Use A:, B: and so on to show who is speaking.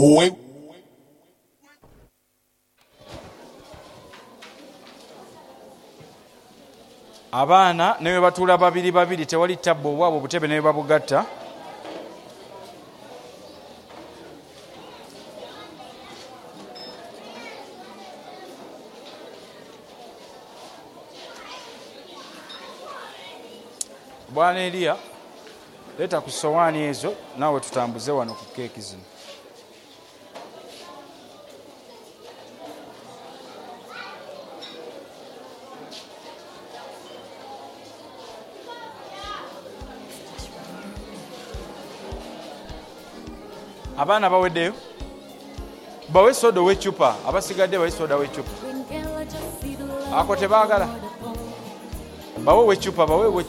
A: Abaana ne bwe batuula babiri babiri tewali tabbo obwabwe obutebe ne bwe babugatta. Bwana Elia, leeta ku sowaani ezo naawe tutambuze wano ku keeki zino. Abaana baweddeyo bawe soda w'eccupa, abasigadde bawe soda w'eccupa. Ako tebaagala bawe w'eccupa, bawe